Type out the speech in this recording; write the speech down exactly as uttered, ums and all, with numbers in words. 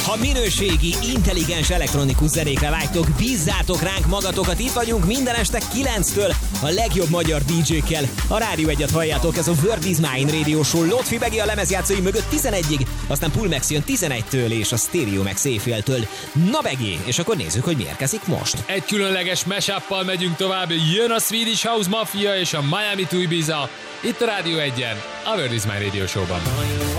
Ha minőségi, intelligens elektronikus zenékre vágytok, bízzátok ránk magatokat, itt vagyunk minden este kilenctől a legjobb magyar dé dzsékkel. A Rádió egyet halljátok, ez a World is Mine Radio Show. Lotfi Begi a lemezjátszói mögött tizenegyig, aztán Pulmex jön tizenegytől és a Stereo Max éjféltől. Na Begi, és akkor nézzük, hogy mi érkezik most. Egy különleges mashuppal megyünk tovább, jön a Swedish House Mafia és a Miami to Ibiza. Itt a Rádió egyen, a World is Mine Radio Show-ban.